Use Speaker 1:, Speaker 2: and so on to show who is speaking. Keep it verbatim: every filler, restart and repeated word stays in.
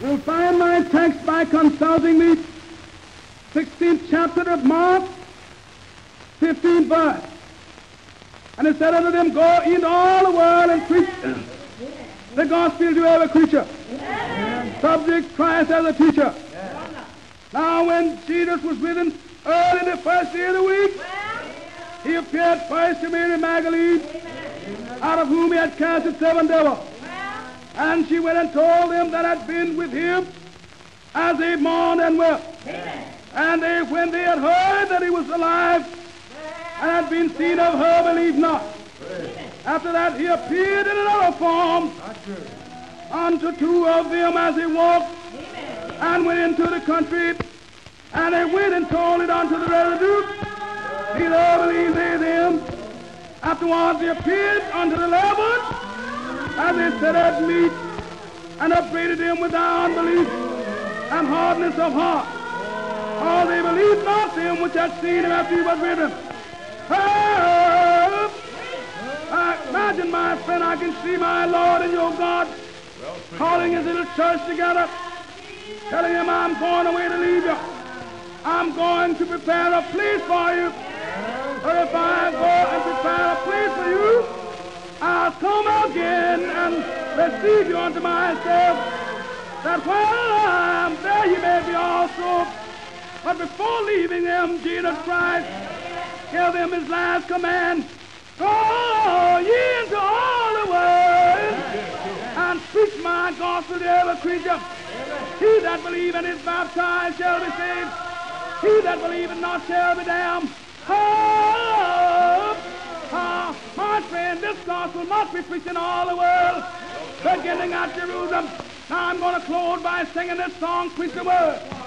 Speaker 1: You'll find my text by consulting me, sixteenth chapter of Mark, fifteenth verse. And it said unto them, go into all the world and preach the gospel to every creature. Amen. Subject Christ as a teacher. Amen. Now when Jesus was with him early the first day of the week, he appeared first to Mary Magdalene, Amen. Out of whom he had cast seven devils. Amen. And she went and told them that had been with him as they mourned and wept. Amen. And they, when they had heard that he was alive and had been seen of her, believed not. Amen. After that he appeared in another form unto two of them as they walked. Amen. And went into the country, and they went and told it unto the residue. Neither believed they them. Afterwards he appeared unto the eleven as they sat at meat, and upbraided them with their unbelief and hardness of heart. For they believed not them which had seen him after he was risen. Oh, I imagine, my friend, I can see my Lord and your God calling his little church together, telling him, I'm going away to leave you. I'm going to prepare a place for you. But if I go and prepare a place for you, I'll come again and receive you unto myself, that while I'm there you may be also. But before leaving them, Jesus Christ gave them his last command. Go ye into all the world and preach my gospel to every creature. He that believeth and is baptized shall be saved. He that believeth not shall be damned. Oh, oh, my friend, this gospel must be preached in all the world, beginning at Jerusalem. Now I'm going to close by singing this song, Preach the Word.